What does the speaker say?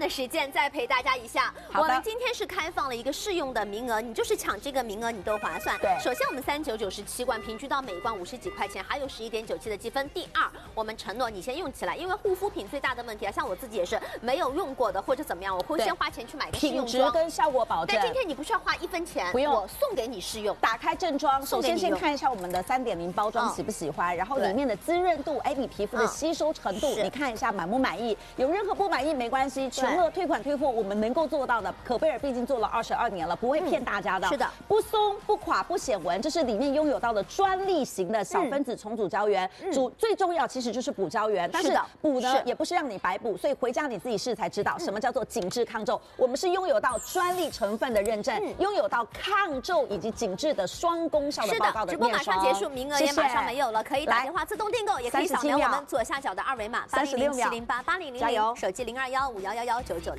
的时间再陪大家一下。我们今天是开放了一个试用的名额，你就是抢这个名额，你都划算。 对， 首先我们3997罐，平均到每一罐50几块钱，还有11.97的积分。第二，我们承诺你先用起来，因为护肤品最大的问题啊，像我自己也是没有用过的或者怎么样，我会先花钱去买个试用装， 品质跟效果保证。 但今天你不需要花1分钱， 不用， 我送给你试用。 打开正装，首先先看一下我们的3.0包装喜不喜欢，然后里面的滋润度，哎，你皮肤的吸收程度，你看一下满不满意？有任何不满意没关系，全额退款退货，我们能够做到的。可贝尔毕竟做了22年了，不会骗大家的。 是的， 不松不垮不显纹，这是里面拥有到的专利型的小分子重组胶原。最重要其实就是补胶原，但是补呢也不是让你白补，所以回家你自己试才知道什么叫做紧致抗皱。我们是拥有到专利成分的认证，拥有到抗皱以及紧致的双功效的报告的面霜。 直播马上结束，名额也马上没有了，可以打电话自动订购，也可以扫描我们左下角的2维码，80070088000，手机0215111996。